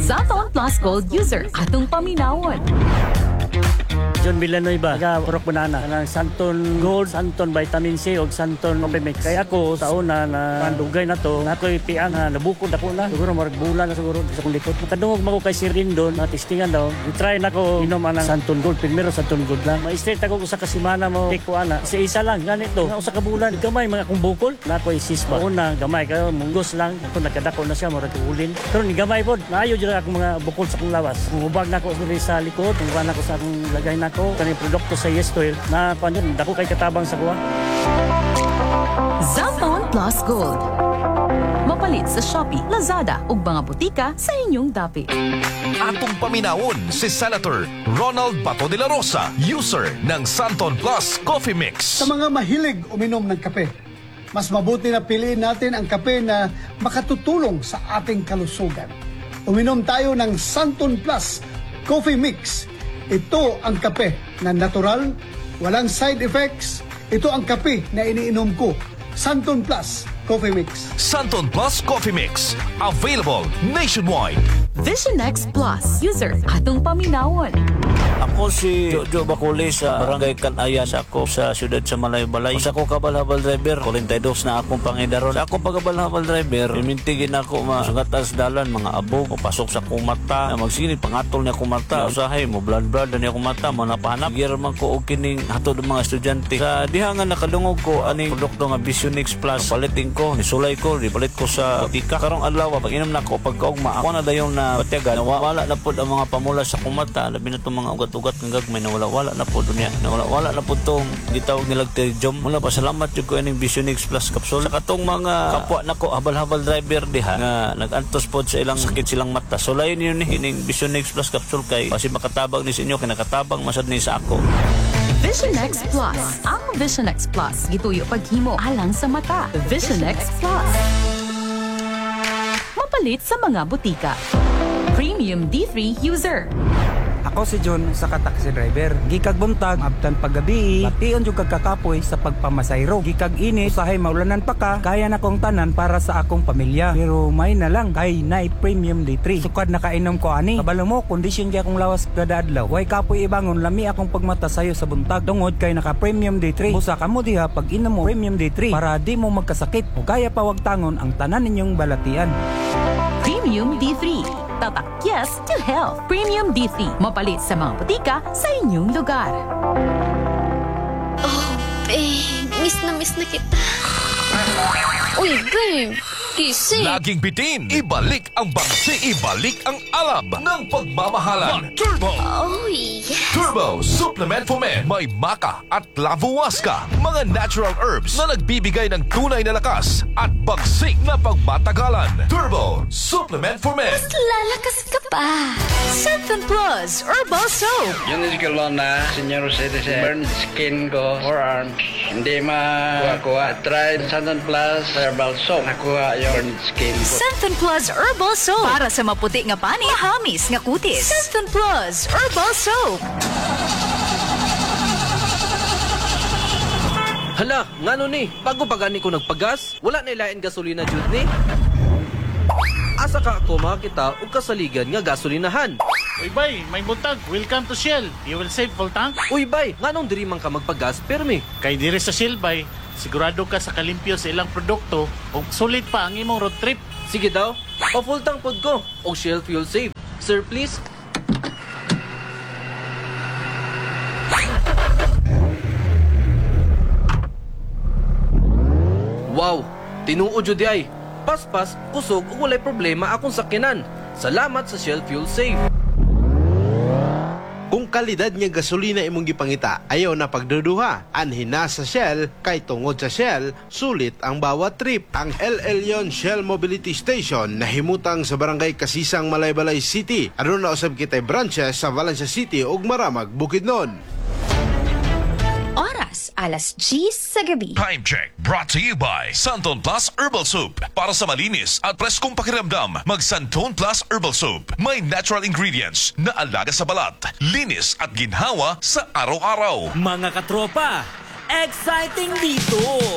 Santon Plus Gold user atong paminawon. John Villanueva, taga Purok Banana, ng Santon Gold, Santon Vitamin C o Santon Complex. Kaya ako sa una na pandugay na to, na ako'y piang na nabukod ako na. Siguro marag bulan na siguro sa kong likod. Makadungog mo ko kay Sir Rindon, natistingan daw. I-try na ko inom ang Santon Gold. Primero Santon Gold lang. Ma-straight ako sa kasimana mo. Take ko ana. Isa lang, ganito. Sa kabulan, gamay mga kong bukol. Na ako'y sisba. Una, gamay. Kaya munggos lang. Ako nagkadako na siya, marag ulin. Pero ni gamay po, naayo dyan ako mga bukol sa kong lawas. Hubag na ako sa likod. Hubag na ako sa akong lagay na ko kani produkto sa Yes Oil na panyon dako kay katabang sa kuha. Santon Plus Gold. Mapalit sa Shopee, Lazada ug mga butika sa inyong dapit. Atong paminawon si Senator Ronald Bato de la Rosa, user ng Santon Plus Coffee Mix. Sa mga mahilig uminom ng kape, mas mabuti na piliin natin ang kape na makatutulong sa ating kalusugan. Uminom tayo ng Santon Plus Coffee Mix. Ito ang kape na natural, walang side effects. Ito ang kape na iniinom ko. Santon Plus Coffee Mix. Santon Plus Coffee Mix. Available nationwide. Vision X Plus user atong paminawon. Ako si Jojo Baculi sa Barangay Kanayan sa ako sa siyudad sa Balay. Sa ako kabal-habal driver, 42 na akong pangidaron. Sa ako pagkabal-habal driver, imintigin ako masugatas dalan, mga abog, o pasok sa akong mata. Magsinit, pangatol niya akong mata. Usahay mo, blood niya akong mata, manapahanap. Giraman ko o kining hatod ng mga estudyante. Sa dihangan nakalungog ko, aning produkto nga Vision X Plus, palitin ko, nisulay ko, ipalit ko sa tika. Karong adlaw, pag inom na ko, pagkaugma, ako na dayon na batyagan, wala na po ang mga pamula sa akong mata, labi na itong mga ugat-ugat ng gagmay na wala na po dunya na wala na po itong gitawag nilang terjom. Mula pa salamat yung ko ining Vision X Plus capsule. Sa katong mga kapwa na ko habal-habal driver diha nga nag-antos po sa ilang sakit silang mata. So layon yun ining Vision X Plus capsule kay kasi makatabang ni sa inyo kay nakatabang masad ni sa ako. Vision X Plus. Ang Vision X Plus gituyo paghimo alang sa mata. Vision X Plus. Mapalit sa mga butika. Premium D3 user. Ako si John sa taxi driver. Gikag buntag, abtan paggabi, bation yung kagkakapoy sa pagpamasayro. Gikag init, usahay maulanan pa ka, kaya na kong tanan para sa akong pamilya. Pero may na lang, kay Night Premium D3. Sukad na kainom ko ani. Kabalo mo, kondisyon kaya akong lawas kada adlaw. Way kapoy ibangon, lami akong pagmata sayo sa buntag. Tungod kay naka Premium D3. Busa ka mo diha pag inom mo Premium D3 para di mo magkasakit. O kaya pawagtangon ang tanan ninyong balatian. Premium D3. Tatak yes to health. Premium D3. Mapalit sa mga butika sa inyong lugar. Oh, babe. Miss na kita. Uy, babe. Gising. Laging bitin, ibalik ang bangsi, ibalik ang alab ng pagmamahalan. Turbo! Oh, yes. Turbo Supplement for Men. May maca at lavowaska, mga natural herbs na nagbibigay ng tunay na lakas at bagsik na pagmatagalan. Turbo Supplement for Men. Mas lalakas ka pa. Santon Plus Herbal Soap. Yun is kalon na senior citizen. Burn skin ko, forearms. Hindi makuha. Try Santon Plus Herbal Soap. Nakuha yung burn skin ko. Santon Plus Herbal Soap. Para sa maputi nga pani, mahamis nga kutis. Santon Plus Herbal Soap. Hala, ngano ni? Bago pa gani ko nagpagas, wala na ilain gasolina jud ni. Asa ka ako makakita og kasaligan nga gasolinahan. Uy bay, may buntag. Welcome to Shell. You will save full tank. Uy bay, nganong diri man ka magpagas permi? Kay dire sa Shell bay, sigurado ka sa kalimpyo sa ilang produkto ug sulit pa ang imong road trip. Sige daw, pa-full tank pod ko og Shell Fuel Save. Sir, please. Wow, tinuod jud ay. Paspas, kusog ug walay problema akong sakyanan. Salamat sa Shell Fuel Save. Kung kalidad nga gasolina imong gipangita, ayaw na pagduduha. Anhin na sa Shell, kay tungod sa Shell, sulit ang bawat trip. Ang El Elyon Shell Mobility Station na himutang sa Barangay Kasisang, Malaybalay City. Aron na usab kitay branches sa Valencia City ug Maramag, Bukidnon. Oras, alas 10 sa gabi. Time check brought to you by Santon Plus Herbal Soup. Para sa malinis at preskong pakiramdam, mag Santon Plus Herbal Soup. May natural ingredients na alaga sa balat, linis at ginhawa sa araw-araw. Mga katropa, exciting dito!